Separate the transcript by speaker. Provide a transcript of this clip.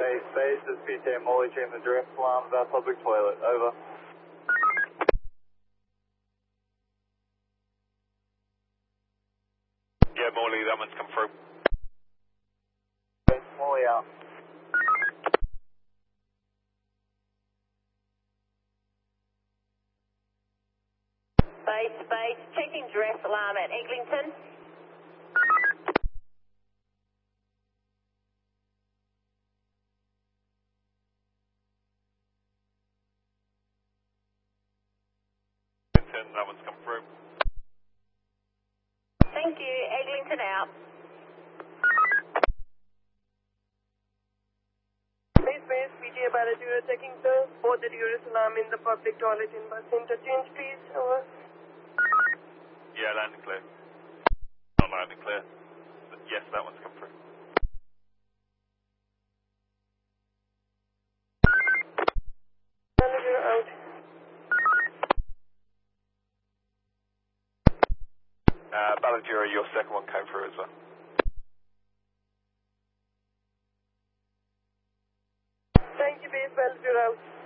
Speaker 1: Space, this is PTA Molly, change the direct alarm about public toilet, over.
Speaker 2: Yeah, Morley, that one's come through.
Speaker 1: Space, Molly out.
Speaker 3: Space, checking dress alarm at Eglinton.
Speaker 2: That one's come through.
Speaker 3: Thank you, Eglinton out.
Speaker 4: Space, PTA Balatura checking the both the duress alarm in the public toilet in bus interchange, please. Over.
Speaker 2: Yeah, loud and clear. Not loud and clear. But yes, that one's come through.
Speaker 4: Balatura out.
Speaker 2: Balatura, your second one came through as well.
Speaker 4: Thank you, base Balatura out.